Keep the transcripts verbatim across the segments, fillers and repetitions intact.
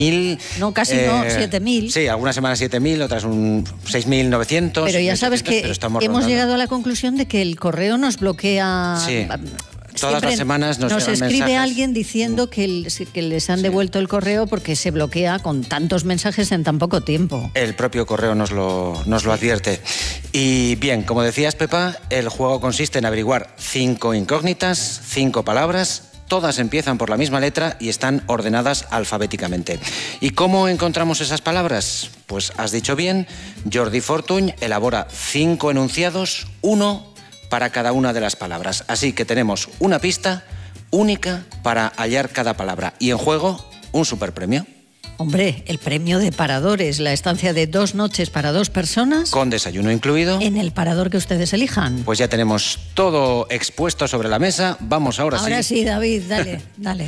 Mil, no, casi eh, no, siete mil. Sí, algunas semanas siete mil, otras un seis mil novecientos. Pero ya sabes que hemos rondando. llegado a la conclusión de que el correo nos bloquea. Sí. Todas las semanas nos, nos escribe mensajes. alguien diciendo que, el, que les han sí. devuelto el correo porque se bloquea con tantos mensajes en tan poco tiempo. El propio correo nos lo, nos lo advierte. Y bien, como decías, Pepa, el juego consiste en averiguar cinco incógnitas, cinco palabras. Todas empiezan por la misma letra y están ordenadas alfabéticamente. ¿Y cómo encontramos esas palabras? Pues has dicho bien, Jordi Fortuny elabora cinco enunciados, uno para cada una de las palabras. Así que tenemos una pista única para hallar cada palabra. Y en juego, un superpremio. Hombre, el premio de Paradores, la estancia de dos noches para dos personas. Con desayuno incluido. En el parador que ustedes elijan. Pues ya tenemos todo expuesto sobre la mesa. Vamos ahora, ahora sí. Ahora sí, David, dale, dale.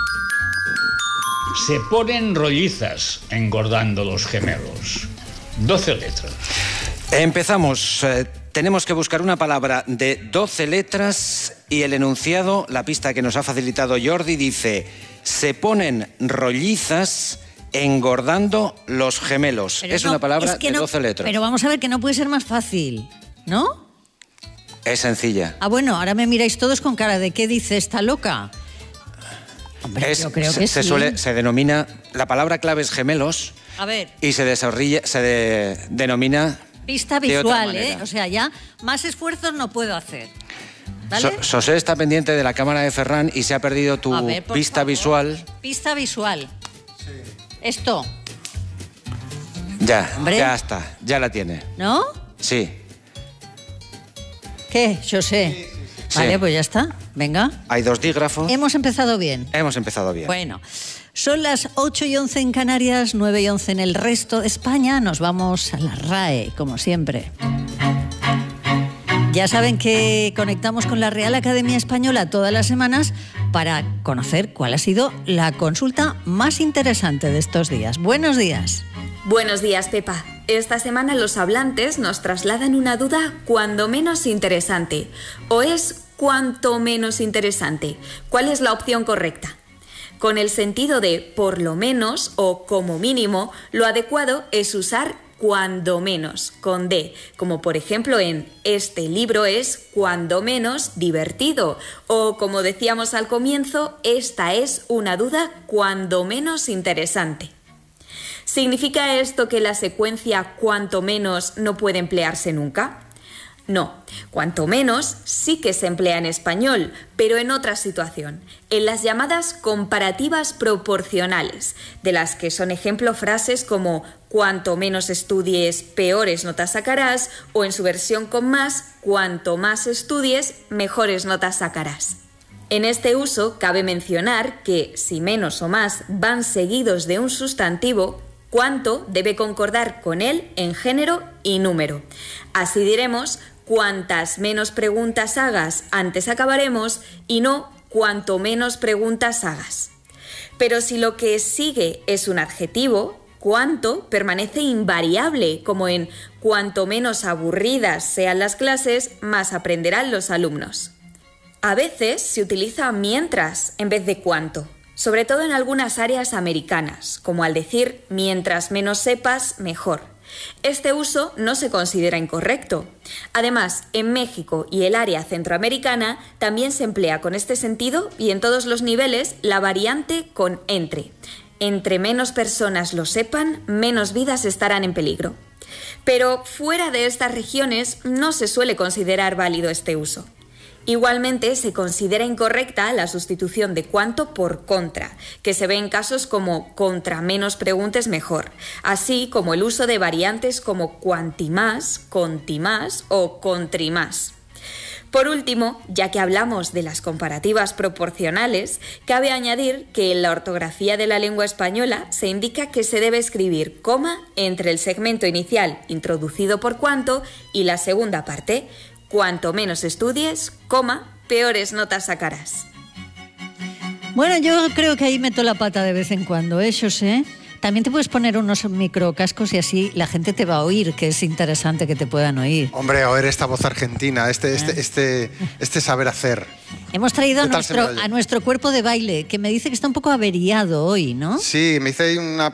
Se ponen rollizas engordando los gemelos. doce letras. Empezamos. Eh, tenemos que buscar una palabra de doce letras y el enunciado, la pista que nos ha facilitado Jordi, dice: se ponen rollizas engordando los gemelos. Pero es no, una palabra es de no, doce letras. Pero vamos a ver que no puede ser más fácil, ¿no? Es sencilla. Ah, bueno, ahora me miráis todos con cara de ¿qué dice esta loca? Hombre, es, yo creo se, que se sí. Suele, se denomina, la palabra clave es gemelos. A ver. Y se desarrolla, se de, denomina... Pista visual, ¿eh? O sea, ya más esfuerzos no puedo hacer. ¿Vale? So, José está pendiente de la cámara de Ferran y se ha perdido tu ver, pista favor. visual. Pista visual. Sí. Esto. Ya, Hombre. ya está, ya la tiene. ¿No? Sí. ¿Qué, José? Sí, sí, sí. Vale, sí. Pues ya está. Venga. Hay dos dígrafos. Hemos empezado bien. Hemos empezado bien. Bueno, son las ocho y once en Canarias, nueve y once en el resto de España. Nos vamos a la R A E, como siempre. Ya saben que conectamos con la Real Academia Española todas las semanas para conocer cuál ha sido la consulta más interesante de estos días. Buenos días. Buenos días, Pepa. Esta semana los hablantes nos trasladan una duda cuando menos interesante. ¿O es cuanto menos interesante? ¿Cuál es la opción correcta? Con el sentido de por lo menos o como mínimo, lo adecuado es usar cuando menos, con D, como por ejemplo en este libro es cuando menos divertido, o como decíamos al comienzo, esta es una duda cuando menos interesante. ¿Significa esto que la secuencia cuanto menos no puede emplearse nunca? No, cuanto menos sí que se emplea en español, pero en otra situación, en las llamadas comparativas proporcionales, de las que son ejemplo frases como cuanto menos estudies, peores notas sacarás, o en su versión con más, cuanto más estudies, mejores notas sacarás. En este uso cabe mencionar que si menos o más van seguidos de un sustantivo, cuanto debe concordar con él en género y número. Así diremos: cuantas menos preguntas hagas, antes acabaremos, y no cuanto menos preguntas hagas. Pero si lo que sigue es un adjetivo, cuanto permanece invariable, como en cuanto menos aburridas sean las clases, más aprenderán los alumnos. A veces se utiliza mientras en vez de cuanto, sobre todo en algunas áreas americanas, como al decir mientras menos sepas, mejor. Este uso no se considera incorrecto. Además, en México y el área centroamericana también se emplea con este sentido y en todos los niveles la variante con entre. Entre menos personas lo sepan, menos vidas estarán en peligro. Pero fuera de estas regiones no se suele considerar válido este uso. Igualmente, se considera incorrecta la sustitución de cuanto por contra, que se ve en casos como contra menos preguntes mejor, así como el uso de variantes como cuantimás, contimás o contrimás. Por último, ya que hablamos de las comparativas proporcionales, cabe añadir que en la ortografía de la lengua española se indica que se debe escribir coma entre el segmento inicial introducido por cuanto y la segunda parte. Cuanto menos estudies, coma, peores notas sacarás. Bueno, yo creo que ahí meto la pata de vez en cuando, ¿eh, José? También te puedes poner unos microcascos y así la gente te va a oír, que es interesante que te puedan oír. Hombre, oír esta voz argentina, este, este, este, este saber hacer. Hemos traído a nuestro, a nuestro cuerpo de baile, que me dice que está un poco averiado hoy, ¿no? Sí, me hice una